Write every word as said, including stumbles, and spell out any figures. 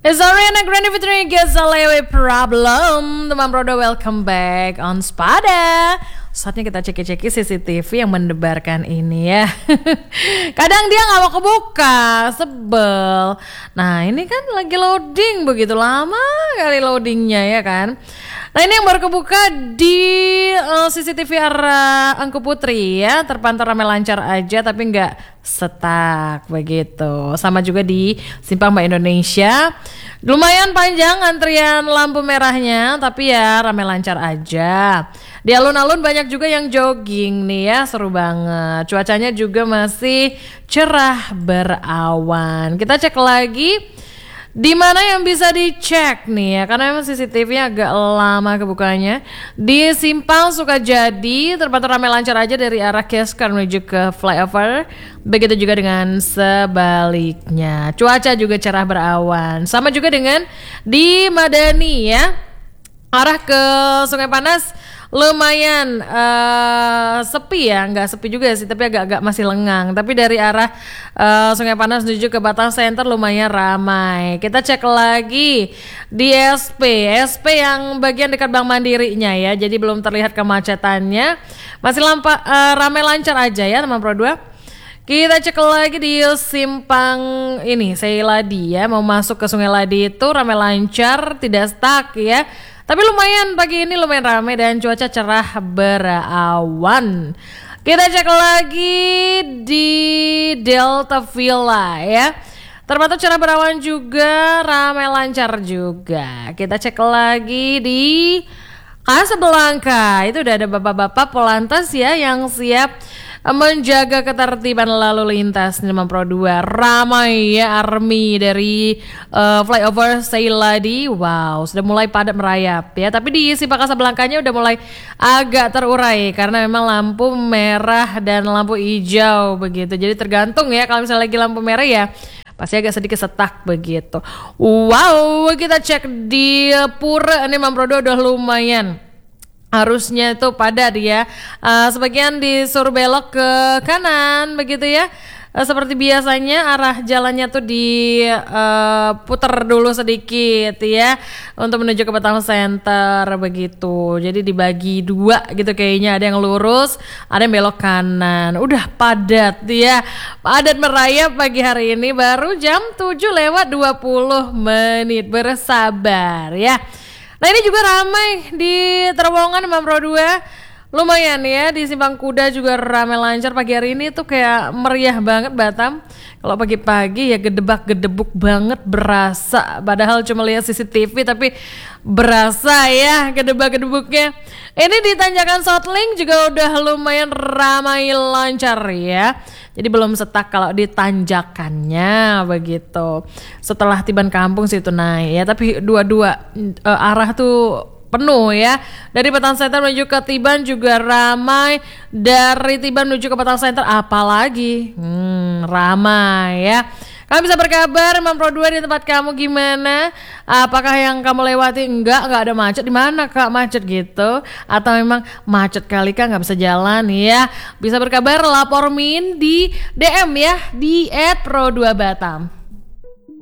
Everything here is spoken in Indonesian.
Sorry anak Granny Fitri Gezalewe Problem. Teman Prodo, welcome back on Spada. Saatnya kita cek-cek C C T V yang mendebarkan ini ya. Kadang dia gak mau kebuka, sebel. Nah ini kan lagi loading, begitu lama kali loadingnya ya kan. Nah ini yang baru kebuka di uh, C C T V arah Angku Putri ya. Terpantau ramai lancar aja tapi gak stuck begitu. Sama juga di Simpang Mbak Indonesia. Lumayan panjang antrian lampu merahnya, tapi ya ramai lancar aja. Di alun-alun banyak juga yang jogging nih ya, seru banget. Cuacanya juga masih cerah berawan. Kita cek lagi di mana yang bisa dicek nih ya, karena memang C C T V-nya agak lama kebukanya. Di Simpang Sukajadi terpantau ramai lancar aja dari arah Kesker menuju ke flyover. Begitu juga dengan sebaliknya. Cuaca juga cerah berawan. Sama juga dengan di Madani ya, arah ke Sungai Panas lumayan uh, sepi ya, nggak sepi juga sih, tapi agak-agak masih lengang. Tapi dari arah uh, Sungai Panas menuju ke Batang Center lumayan ramai. Kita cek lagi di S P, S P yang bagian dekat Bank Mandirinya ya, jadi belum terlihat kemacetannya, masih lampa, uh, ramai lancar aja ya teman Pro dua. Kita cek lagi di Simpang ini Seiladi ya, mau masuk ke Sungai Ladi itu ramai lancar, tidak stuck ya. Tapi lumayan pagi ini lumayan ramai dan cuaca cerah berawan. Kita cek lagi di Delta Villa ya. Terpantau cerah berawan juga, ramai lancar juga. Kita cek lagi di Kasablanca. Itu udah ada bapak-bapak Polantas ya yang siap menjaga ketertiban lalu lintas di Pro dua. Ramai ya army dari uh, flyover Seiladi. Wow, sudah mulai padat merayap ya. Tapi di Simpang Kasablancanya udah mulai agak terurai karena memang lampu merah dan lampu hijau begitu. Jadi tergantung ya, kalau misalnya lagi lampu merah ya pasti agak sedikit setak begitu. Wow, kita cek di Pura ini Pro dua udah lumayan. Harusnya itu padat ya, uh, sebagian disuruh belok ke kanan begitu ya, uh, seperti biasanya arah jalannya tuh diputar uh, dulu sedikit ya untuk menuju ke Batang Center begitu. Jadi dibagi dua gitu kayaknya, ada yang lurus, ada yang belok kanan. Udah padat ya, padat merayap pagi hari ini, baru jam tujuh lewat dua puluh menit, bersabar ya. Nah ini juga ramai di terowongan Mam Pro dua. Lumayan ya, di Simpang Kuda juga ramai lancar pagi hari ini tuh, kayak meriah banget Batam. Kalau pagi-pagi ya gedebak-gedebuk banget, berasa. Padahal cuma lihat C C T V tapi berasa ya gedebak-gedebuknya. Ini di Tanjakan Sotlink juga udah lumayan ramai lancar ya. Jadi belum setak kalau di tanjakannya begitu. Setelah Tiban Kampung sih itu naik ya, tapi dua-dua uh, arah tuh penuh ya. Dari Batang Center menuju ke Tiban juga ramai, dari Tiban menuju ke Batang Center apalagi hmm, ramai ya. Kamu bisa berkabar Mam Pro dua di tempat kamu gimana? Apakah yang kamu lewati enggak enggak ada macet? Di mana Kak macet gitu? Atau memang macet kali Kak nggak bisa jalan ya? Bisa berkabar, lapor Min di D M ya di et pro dua batam.